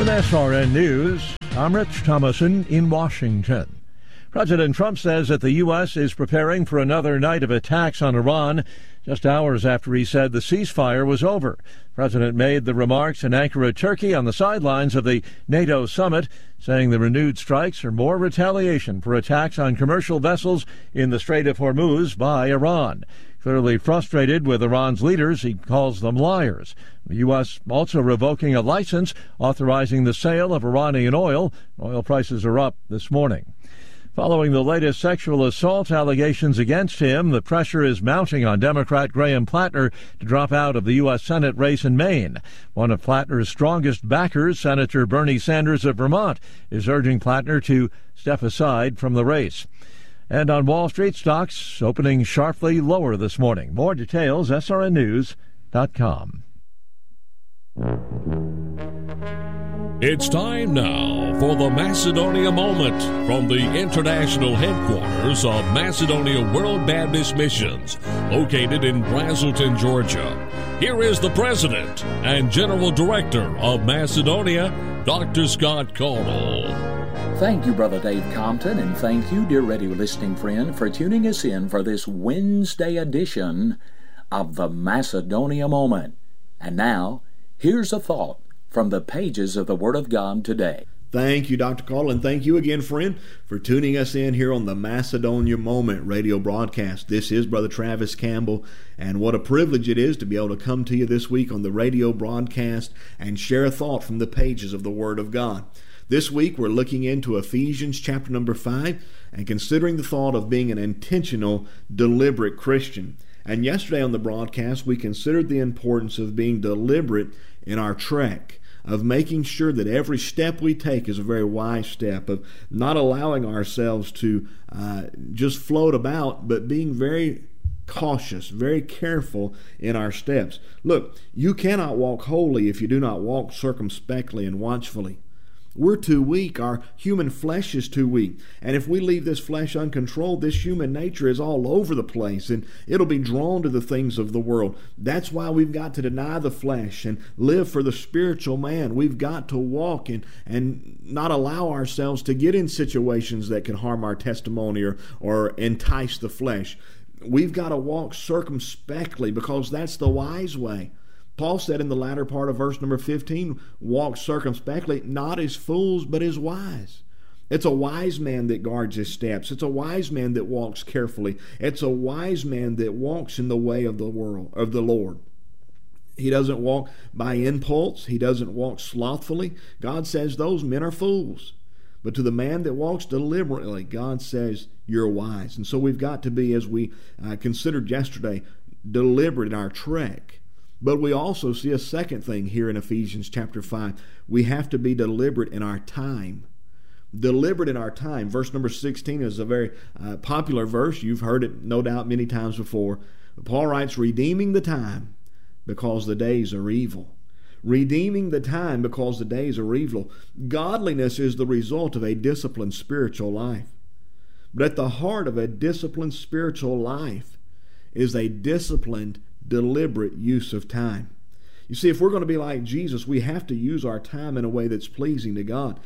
With SRN News, I'm Rich Thomason in Washington. President Trump says that the U.S. is preparing for another night of attacks on Iran, just hours after he said the ceasefire was over. The president made the remarks in Ankara, Turkey, on the sidelines of the NATO summit, saying the renewed strikes are more retaliation for attacks on commercial vessels in the Strait of Hormuz by Iran. Clearly frustrated with Iran's leaders, he calls them liars. The U.S. also revoking a license authorizing the sale of Iranian oil. Oil prices are up this morning. Following the latest sexual assault allegations against him, the pressure is mounting on Democrat Graham Plattner to drop out of the U.S. Senate race in Maine. One of Plattner's strongest backers, Senator Bernie Sanders of Vermont, is urging Plattner to step aside from the race. And on Wall Street, stocks opening sharply lower this morning. More details, srnnews.com. It's time now for the Macedonia Moment from the international headquarters of Macedonia World Baptist Missions, located in Braselton, Georgia. Here is the President and General Director of Macedonia, Dr. Scott Caudle. Thank you, Brother Dave Compton, and thank you, dear radio listening friend, for tuning us in for this Wednesday edition of the Macedonia Moment. And now, here's a thought from the pages of the Word of God today. Thank you, Dr. Caudle, and thank you again, friend, for tuning us in here on the Macedonia Moment radio broadcast. This is Brother Travis Campbell, and what a privilege it is to be able to come to you this week on the radio broadcast and share a thought from the pages of the Word of God. This week, we're looking into Ephesians chapter number 5 and considering the thought of being an intentional, deliberate Christian. And yesterday on the broadcast, we considered the importance of being deliberate in our trek, of making sure that every step we take is a very wise step, of not allowing ourselves to just float about, but being very cautious, very careful in our steps. Look, you cannot walk wholly if you do not walk circumspectly and watchfully. We're too weak. Our human flesh is too weak. And if we leave this flesh uncontrolled, this human nature is all over the place, and it'll be drawn to the things of the world. That's why we've got to deny the flesh and live for the spiritual man. We've got to walk and not allow ourselves to get in situations that can harm our testimony or entice the flesh. We've got to walk circumspectly because that's the wise way. Paul said in the latter part of verse number 15, walk circumspectly, not as fools, but as wise. It's a wise man that guards his steps. It's a wise man that walks carefully. It's a wise man that walks in the way of the Lord. He doesn't walk by impulse. He doesn't walk slothfully. God says those men are fools. But to the man that walks deliberately, God says you're wise. And so we've got to be, as we considered yesterday, deliberate in our trek. But we also see a second thing here in Ephesians chapter 5. We have to be deliberate in our time. Deliberate in our time. Verse number 16 is a very popular verse. You've heard it no doubt many times before. Paul writes, redeeming the time because the days are evil. Redeeming the time because the days are evil. Godliness is the result of a disciplined spiritual life. But at the heart of a disciplined spiritual life is a disciplined deliberate use of time. You see, if we're going to be like Jesus, we have to use our time in a way that's pleasing to God.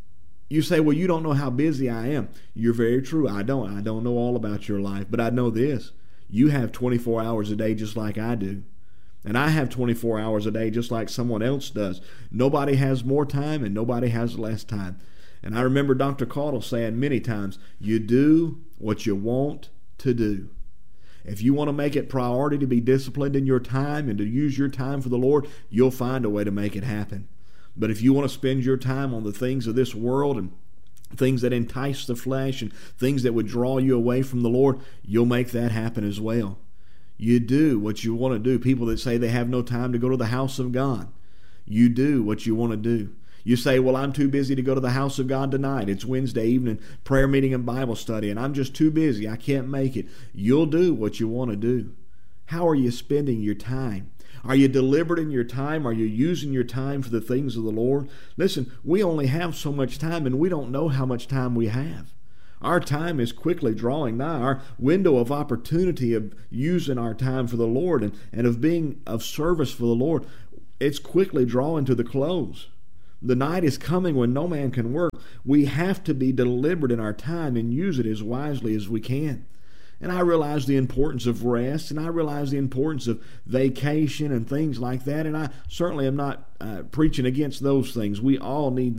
You say, well, you don't know how busy I am. You're very true. I don't know all about your life, but I know this. You have 24 hours a day just like I do. And I have 24 hours a day just like someone else does. Nobody has more time and nobody has less time. And I remember Dr. Caudle saying many times, you do what you want to do. If you want to make it priority to be disciplined in your time and to use your time for the Lord, you'll find a way to make it happen. But if you want to spend your time on the things of this world and things that entice the flesh and things that would draw you away from the Lord, you'll make that happen as well. You do what you want to do. People that say they have no time to go to the house of God, you do what you want to do. You say, well, I'm too busy to go to the house of God tonight. It's Wednesday evening prayer meeting and Bible study, and I'm just too busy. I can't make it. You'll do what you want to do. How are you spending your time? Are you deliberate in your time? Are you using your time for the things of the Lord? Listen, we only have so much time, and we don't know how much time we have. Our time is quickly drawing nigh. Our window of opportunity of using our time for the Lord and of being of service for the Lord, it's quickly drawing to the close. The night is coming when no man can work. We have to be deliberate in our time and use it as wisely as we can. And I realize the importance of rest, and I realize the importance of vacation and things like that, and I certainly am not preaching against those things. We all need